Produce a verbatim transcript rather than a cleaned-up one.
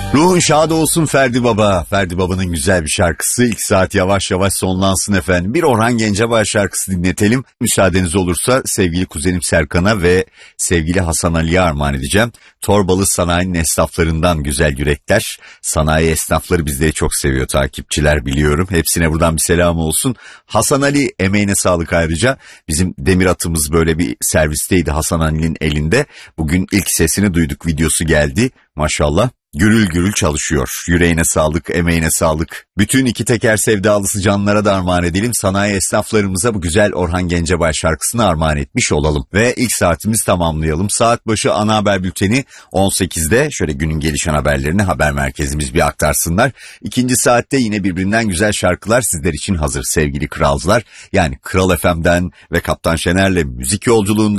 Ruhun şad olsun Ferdi Baba. Ferdi Baba'nın güzel bir şarkısı. İlk saat yavaş yavaş sonlansın efendim. Bir Orhan Gencebay şarkısı dinletelim. Müsaadeniz olursa sevgili kuzenim Serkan'a ve sevgili Hasan Ali'ye armağan edeceğim. Torbalı sanayinin esnaflarından güzel yürekler. Sanayi esnafları bizleri çok seviyor takipçiler, biliyorum. Hepsine buradan bir selam olsun. Hasan Ali, emeğine sağlık ayrıca. Bizim demir atımız böyle bir servisteydi Hasan Ali'nin elinde. Bugün ilk sesini duyduk, videosu geldi. Maşallah. Gürül gürül çalışıyor. Yüreğine sağlık, emeğine sağlık. Bütün iki teker sevdalısı canlara da armağan edelim. Sanayi esnaflarımıza bu güzel Orhan Gencebay şarkısını armağan etmiş olalım. Ve ilk saatimizi tamamlayalım. Saat başı ana haber bülteni on sekizde. Şöyle günün gelişen haberlerini haber merkezimiz bir aktarsınlar. İkinci saatte yine birbirinden güzel şarkılar sizler için hazır sevgili kralcılar. Yani Kral F M'den ve Kaptan Şener'le müzik yolculuğundan